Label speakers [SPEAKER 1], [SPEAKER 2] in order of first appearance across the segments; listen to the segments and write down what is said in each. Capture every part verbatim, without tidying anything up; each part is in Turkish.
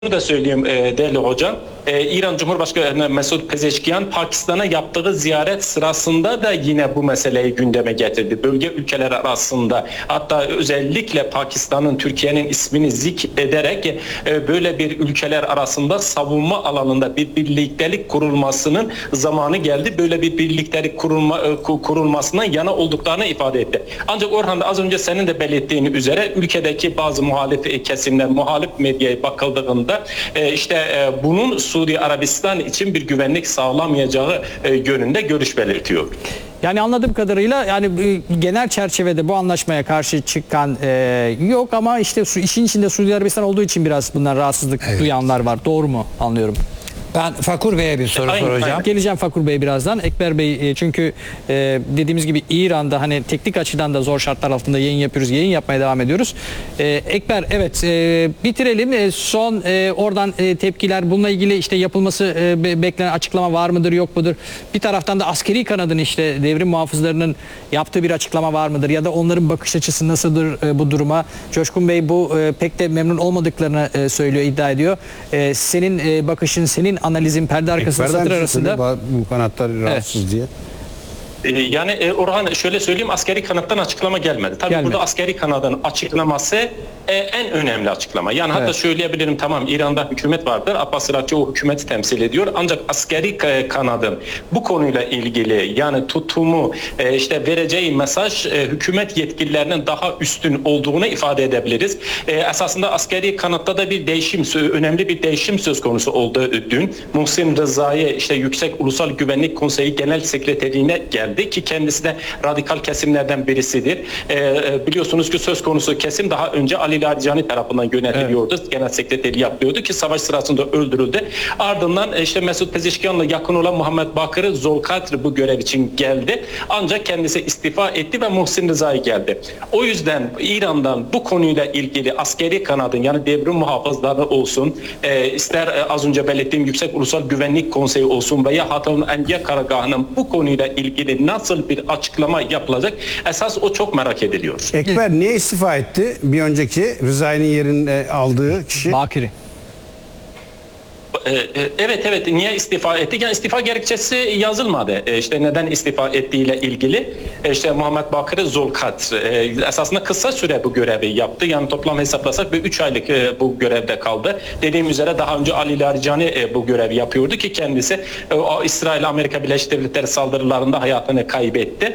[SPEAKER 1] Bunu da söyleyeyim e, değerli hocam. E, İran Cumhurbaşkanı Mesut Pezeşkiyan Pakistan'a yaptığı ziyaret sırasında da yine bu meseleyi gündeme getirdi. Bölge ülkeler arasında, hatta özellikle Pakistan'ın, Türkiye'nin ismini zikrederek e, böyle bir ülkeler arasında savunma alanında bir birliktelik kurulmasının zamanı geldi. Böyle bir birliktelik kurulma, e, kurulmasına yana olduklarını ifade etti. Ancak Orhan da az önce senin de belirttiğin üzere ülkedeki bazı muhalif kesimler, muhalif medyaya bakıldığında e, işte e, bunun Suudi Arabistan için bir güvenlik sağlamayacağı e, yönünde görüş belirtiyor.
[SPEAKER 2] Yani anladığım kadarıyla yani genel çerçevede bu anlaşmaya karşı çıkan e, yok ama işte su, işin içinde Suudi Arabistan olduğu için biraz bundan rahatsızlık evet. duyanlar var. Doğru mu anlıyorum?
[SPEAKER 3] Ben Fakur Bey'e bir soru
[SPEAKER 1] aynen,
[SPEAKER 3] soracağım.
[SPEAKER 2] Aynen. Geleceğim Fakur Bey birazdan. Ekber Bey çünkü e, dediğimiz gibi İran'da hani teknik açıdan da zor şartlar altında yayın yapıyoruz. Yayın yapmaya devam ediyoruz. E, Ekber evet e, bitirelim. E, son e, oradan e, tepkiler bununla ilgili işte yapılması e, be, beklenen açıklama var mıdır yok mudur? Bir taraftan da askeri kanadın işte devrim muhafızlarının yaptığı bir açıklama var mıdır? Ya da onların bakış açısı nasıldır e, bu duruma? Coşkun Bey bu e, pek de memnun olmadıklarını e, söylüyor, iddia ediyor. E, senin e, bakışın, senin analizin perde arkasında satır arasında
[SPEAKER 4] bu kanatlar rahatsız evet. diye.
[SPEAKER 1] Yani Orhan şöyle söyleyeyim, askeri kanattan açıklama gelmedi. Tabii gelmedi. Burada askeri kanadın açıklaması en önemli açıklama. Yani evet. hatta söyleyebilirim, tamam İran'da hükümet vardır. Abbas Araghchi o hükümeti temsil ediyor. Ancak askeri kanadın bu konuyla ilgili yani tutumu, işte vereceği mesaj hükümet yetkililerinin daha üstün olduğunu ifade edebiliriz. Esasında askeri kanatta da bir değişim, önemli bir değişim söz konusu oldu dün. Muhsin Rıza'yı işte Yüksek Ulusal Güvenlik Konseyi Genel Sekreterliğine geldi ki kendisi de radikal kesimlerden birisidir. Ee, biliyorsunuz ki söz konusu kesim daha önce Ali Larijani tarafından yönetiliyordu. Evet. Genel sekreterliği yapıyordu ki savaş sırasında öldürüldü. Ardından işte Mesut Pezeshkian'la yakın olan Muhammed Bakır Zolkatr bu görev için geldi. Ancak kendisi istifa etti ve Muhsin Rıza'yı geldi. O yüzden İran'dan bu konuyla ilgili askeri kanadın yani devrim muhafızları olsun, e, ister e, az önce belirttiğim Yüksek Ulusal Güvenlik Konseyi olsun veya Hatamül Enbiya Karargahı'nın bu konuyla ilgili nasıl bir açıklama yapılacak? Esas o çok merak ediliyor.
[SPEAKER 4] Ekber niye istifa etti? Bir önceki Rızai'nin yerinde aldığı kişi.
[SPEAKER 2] Bakiri.
[SPEAKER 1] Evet evet niye istifa etti? Yani istifa gerekçesi yazılmadı. İşte neden istifa ettiğiyle ilgili işte Muhammed Bakır Zolkatr esasında kısa süre bu görevi yaptı. Yani toplam hesaplasak bir üç aylık bu görevde kaldı. Dediğim üzere daha önce Ali Larijani bu görevi yapıyordu ki kendisi İsrail Amerika Birleşik Devletleri saldırılarında hayatını kaybetti.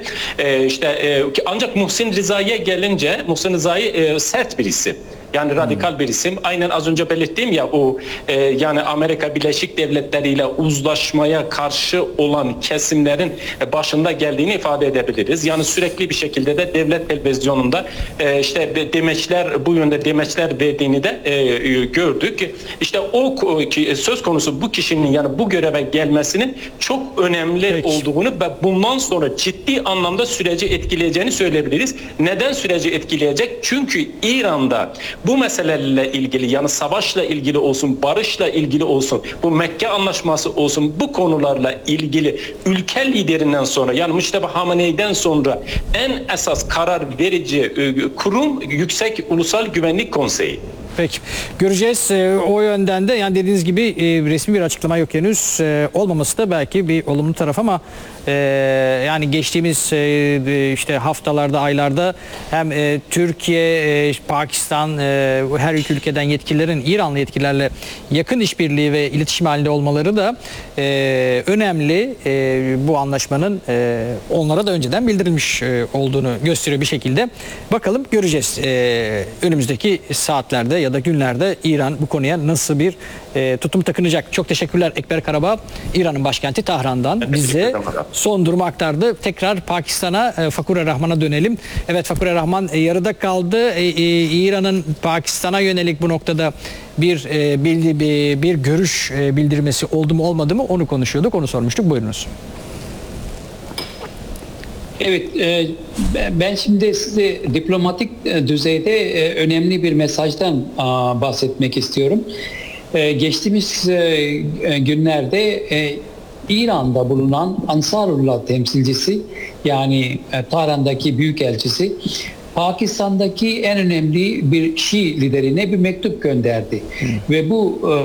[SPEAKER 1] İşte ancak Muhsin Rıza'ya gelince Muhsin Rıza'yı sert bir isim. Yani radikal bir isim. Aynen az önce belirttiğim ya o e, yani Amerika Birleşik Devletleri ile uzlaşmaya karşı olan kesimlerin başında geldiğini ifade edebiliriz. Yani sürekli bir şekilde de devlet televizyonunda e, işte demeçler bu yönde demeçler verdiğini de e, gördük. İşte o ki, söz konusu bu kişinin yani bu göreve gelmesinin çok önemli Peki. olduğunu ve bundan sonra ciddi anlamda süreci etkileyeceğini söyleyebiliriz. Neden süreci etkileyecek? Çünkü İran'da bu meselelerle ilgili yani savaşla ilgili olsun, barışla ilgili olsun, bu Mekke Anlaşması olsun bu konularla ilgili ülke liderinden sonra yani Mujteba Hamenei'den sonra en esas karar verici kurum Yüksek Ulusal Güvenlik Konseyi.
[SPEAKER 2] Peki. Göreceğiz. E, o yönden de yani dediğiniz gibi e, resmi bir açıklama yok henüz. E, olmaması da belki bir olumlu taraf ama e, yani geçtiğimiz e, işte haftalarda, aylarda hem e, Türkiye, e, Pakistan, e, her iki ülkeden yetkililerin İranlı yetkililerle yakın işbirliği ve iletişim halinde olmaları da e, önemli. E, bu anlaşmanın e, onlara da önceden bildirilmiş e, olduğunu gösteriyor bir şekilde. Bakalım göreceğiz. E, önümüzdeki saatlerde ya da günlerde İran bu konuya nasıl bir e, tutum takınacak. Çok teşekkürler Ekber Karabağ. İran'ın başkenti Tahran'dan bize son durumu aktardı. Tekrar Pakistan'a e, Fakur Rahman'a dönelim. Evet Fakur Rahman e, yarıda kaldı. E, e, İran'ın Pakistan'a yönelik bu noktada bir e, bildi, bir, bir görüş e, bildirmesi oldu mu olmadı mı onu konuşuyorduk. Onu sormuştuk. Buyurunuz.
[SPEAKER 5] Evet, e, ben şimdi size diplomatik düzeyde e, önemli bir mesajdan a, bahsetmek istiyorum. E, geçtiğimiz e, günlerde e, İran'da bulunan Ansarullah temsilcisi yani e, Tahran'daki büyükelçisi Pakistan'daki en önemli bir Şii liderine bir mektup gönderdi. Ve bu